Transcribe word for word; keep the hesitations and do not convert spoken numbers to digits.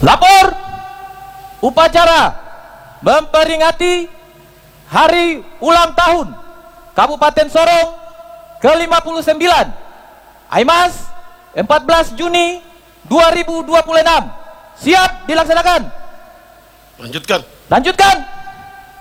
Lapor upacara memperingati hari ulang tahun Kabupaten Sorong ke lima puluh sembilan, Aimas, empat belas Juni dua ribu dua puluh enam. Siap dilaksanakan. Lanjutkan. Lanjutkan.